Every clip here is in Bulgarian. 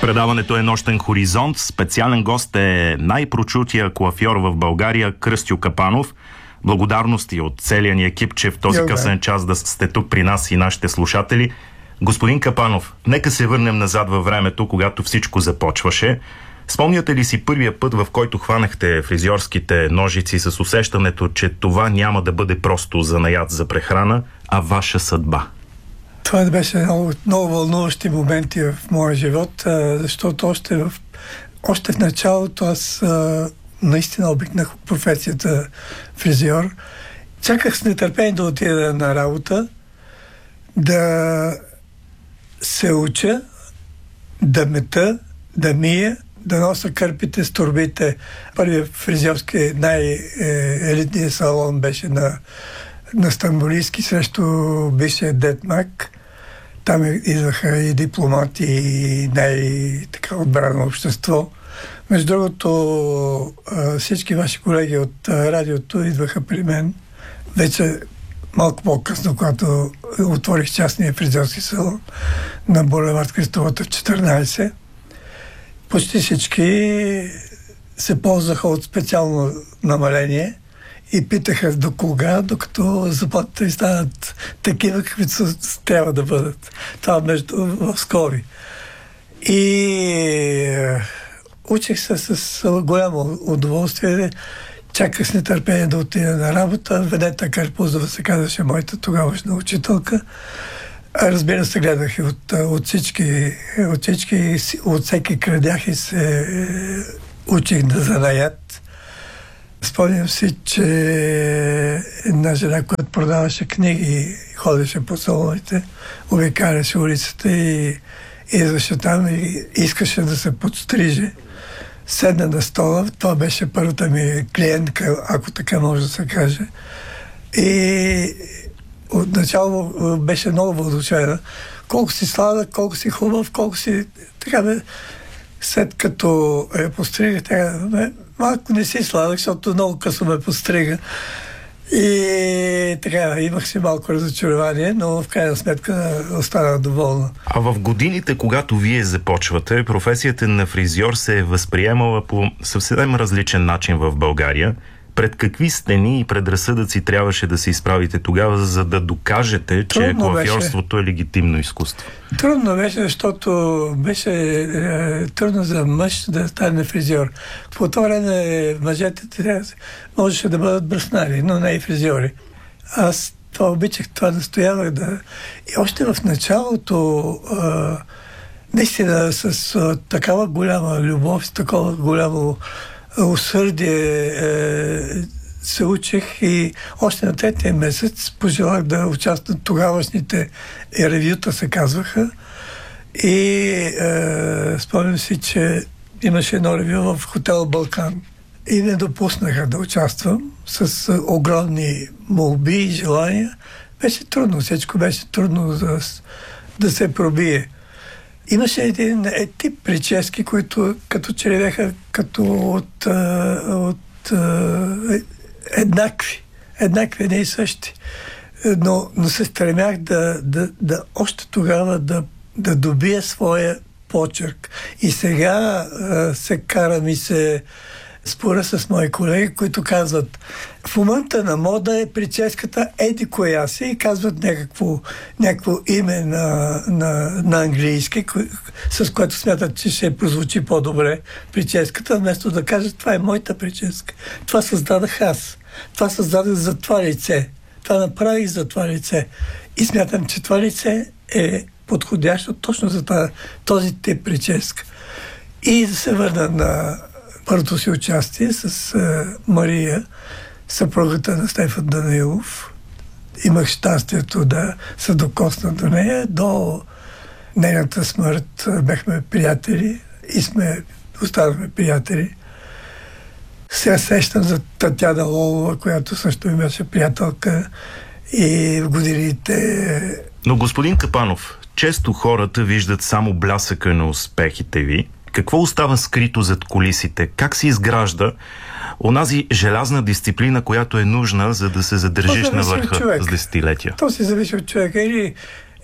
Предаването е Нощен хоризонт. Специален гост е най-прочутия коафьор в България Кръстю Капанов. Благодарности от целия ни екип, че в този късен час да сте тук при нас и нашите слушатели. Господин Капанов, нека се върнем назад във времето, когато всичко започваше. Спомняте ли си първия път, в който хванахте фризьорските ножици с усещането, че това няма да бъде просто занаят за прехрана, а ваша съдба? Това беше много вълнуващи моменти в моя живот, защото още в началото аз наистина обикнах професията фризьор. Чаках с нетърпение да отида на работа, да се уча, да мета, да мия, да нося кърпите с торбите. Първият фризьорски най-елитният салон беше на Стамболийски срещу бившия Дед Мак. Там идваха и дипломати, и най-така отбрано общество. Между другото, всички ваши колеги от радиото идваха при мен. Вече малко по-късно, когато отворих частния фризьорски салон на булевард Кръстовата в 14, почти всички се ползваха от специално намаление и питаха до кога, докато заплатите ви станат такива, каквито трябва да бъдат. Това в скоби. И учих се с голямо удоволствие. Чаках с нетърпение да отида на работа. Венета Карпузова се казваше моята тогавашна учителка. Разбира се, гледах и от всеки крадях и се учих да занаят. Спомням си, че една жена, която продаваше книги, ходеше по салоните, обикаляше улицата и идваше там и искаше да се подстриже. Седна на стола, това беше първата ми клиентка, ако така може да се каже. И отначало беше много въодушевена. Колко си сладък, колко си хубав, колко си... Така бе, след като я пострига, тя малко не си сладък, защото много късно ме пострига. И така, имах си малко разочарование, но в крайна сметка останах доволна. А в годините, когато вие започвате, професията на фризьор се е възприемала по съвсем различен начин в България. Пред какви стени и предразсъдъци трябваше да се изправите тогава, за да докажете, че коафьорството е легитимно изкуство? Трудно беше, защото беше трудно за мъж да стане фризьор. По това време мъжете можеше да бъдат бръснари, но не и фризьори. Аз това обичах, това настоявах да... И още в началото наистина с такава голяма любов, с такова голямо усърдие се учих и още на третия месец пожелах да участвам в тогавашните ревюта, се казваха. И спомням си, че имаше едно ревю в хотел Балкан и не допуснаха да участвам с огромни молби и желания. Беше трудно, всичко беше трудно да се пробие. Имаше един тип прически, които като че ли бяха като от еднакви, не и същи. Но се стремях да още тогава да добия своя почерк. И сега се карам и се спора с мои колеги, които казват: в момента на мода е прическата еди коя си, и казват някакво име на английски, с което смятат, че ще прозвучи по-добре прическата, вместо да кажат: това е моята прическа. Това създадах аз. Това създадах за това лице. Това направих за това лице. И смятам, че това лице е подходящо точно за този тип прическа. И да се върна на първото си участие с Мария, съпругата на Стефан Данаилов. Имах щастието да се докосна до нея. До нейната смърт бяхме приятели и останахме приятели. Сега сещам за Татяна Лолова, която също ми беше приятелка и в годините... Но господин Капанов, често хората виждат само блясъка на успехите ви. Какво остава скрито зад кулисите? Как се изгражда онази желязна дисциплина, която е нужна, за да се задържиш на върха с десетилетия? То се зависи от човека.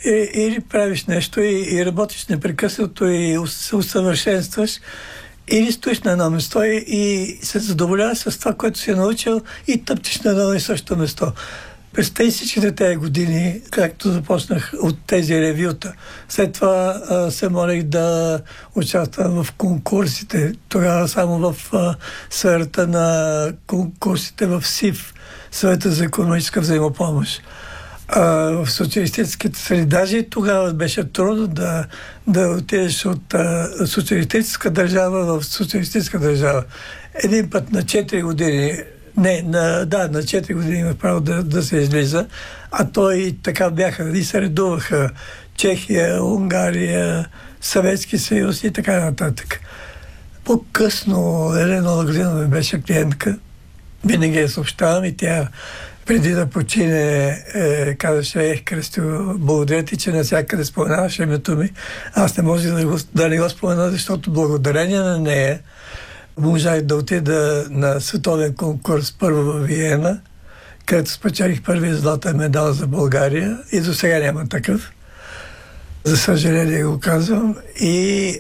Или правиш нещо и работиш непрекъснато и се усъвършенстваш, или стоиш на едно место и се задоволяваш с това, което си научил и тъптиш на едно и също место. През всичките тези години, както започнах от тези ревюта, след това се молих да участвам в конкурсите. Тогава само в сферата на конкурсите в СИВ, Съвета за икономическа взаимопомощ. В социалистическите среди. Даже и тогава беше трудно да отидеш от социалистическа държава в социалистическа държава. Един път на 4 години, на 4 години има право да се излиза, а той и така бяха, и се редуваха Чехия, Унгария, Съветски съюз и така нататък. По-късно Елена Лагодинова беше клиентка, винаги я съобщавам и тя преди да почине, казаше: Кръстю, благодаря ти, че навсякъде споменаваш името ми. Аз не може да не го спомена, защото благодарение на нея можах да отида на световен конкурс първо в Виена, където спечелих първия златен медал за България и до сега няма такъв. За съжаление го казвам. И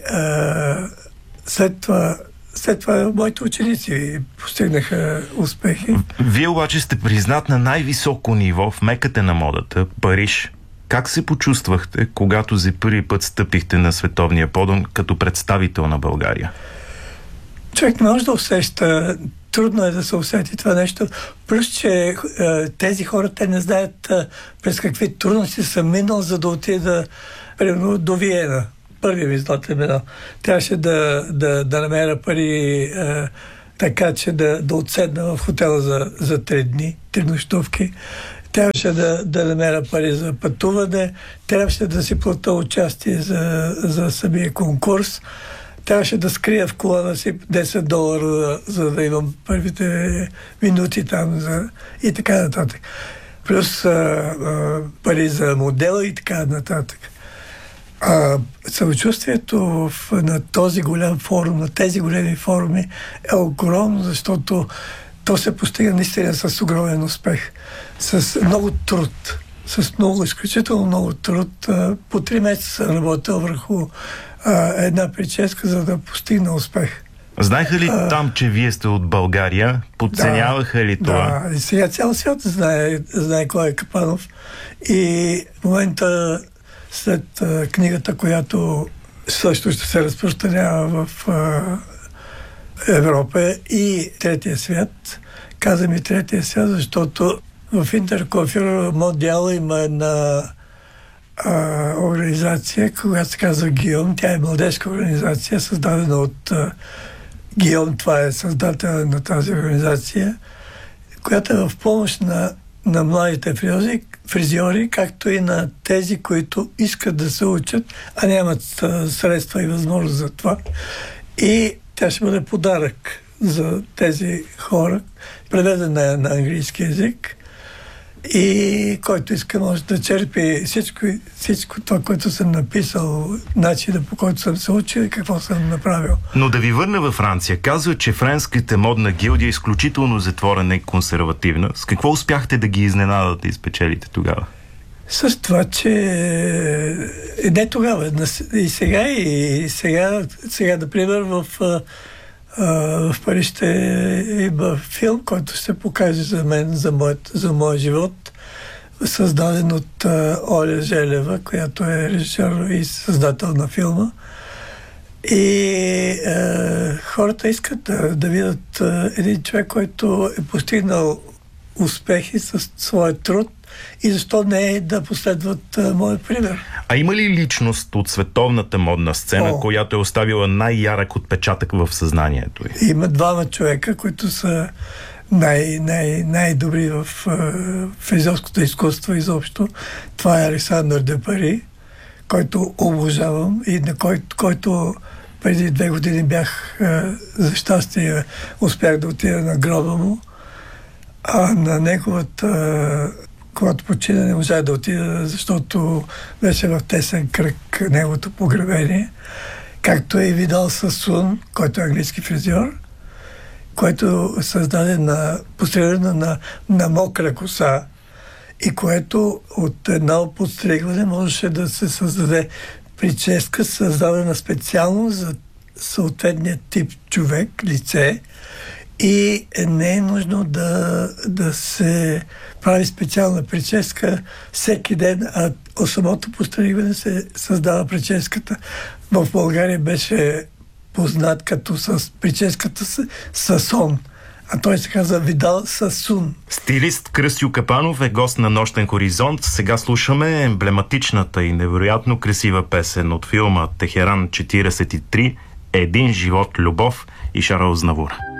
след това моите ученици постигнаха успехи. Вие обаче сте признат на най-високо ниво в меката на модата, Париж. Как се почувствахте, когато за първи път стъпихте на световния подиум като представител на България? Човек не може да усеща. Трудно е да се усети това нещо. Плюс, че тези хора, те не знаят през какви трудности съм минал, за да отида примерно до Виена. Първият ми златен медал. Трябваше да намеря пари така, че да отседна в хотела за 3 дни, 3 нощувки. Трябваше да намеря пари за пътуване. Трябваше да си платя участие за самия конкурс. Трябваше да скрия в колана си $10, за да имам първите минути там и така нататък. Плюс пари за модела и така нататък. Самочувствието на този голям форум, на тези големи форуми е огромно, защото то се постига наистина с огромен успех, с много труд, изключително много труд. По 3 месеца съм работил върху една прическа, за да постигна успех. Знаеха ли там, че вие сте от България? Подценяваха ли това? Да, и сега цял свят знае кой е Капанов. И в момента след книгата, която също ще се разпространява в Европа и третия свят. Казвам и третия свят, защото в Интерконфер Мондиал има една организация, която се казва ГИОМ. Тя е младежка организация, създадена от ГИОМ. Това е създател на тази организация, която е в помощ на младите фризьори, както и на тези, които искат да се учат, а нямат средства и възможност за това. И тя ще бъде подарък за тези хора, преведена на английски език. И който иска, може да черпи всичко това, което съм написал, начина, по който съм се учил и какво съм направил. Но да ви върна във Франция. Казва, че френската модна гилдия е изключително затворена и консервативна. С какво успяхте да ги изненадате и спечелите тогава? С това, че не тогава, и сега, например, в Париж ще има филм, който ще покаже за мен, за моя живот, създаден от Оля Желева, която е режисьор и създател на филма. И хората искат да видят един човек, който е постигнал успехи със своя труд и защо не е да последват моят пример. А има ли личност от световната модна сцена, която е оставила най-ярък отпечатък в съзнанието ви? Има 2 човека, които са най-добри в фризьорското изкуство изобщо. Това е Александър Депари, който обожавам и на който преди 2 години бях, за щастие, успях да отида на гроба му. А на неговата, когато почина, не можа да отида, защото беше в тесен кръг неговото погребение. Както е Видал Сасун, който е английски фризьор, който създаде посредена на мокра коса и което от едно подстригване можеше да се създаде прическа, създадена специално за съответния тип човек, лице, и не е нужно да се прави специална прическа всеки ден, а от самото постригване се създава прическата. В България беше познат като с прическата Сасон, а той се казва Видал Сасун. Стилист Кръстю Капанов е гост на Нощен хоризонт. Сега слушаме емблематичната и невероятно красива песен от филма Техеран 43, Един живот, любов и Шарл Азнавур.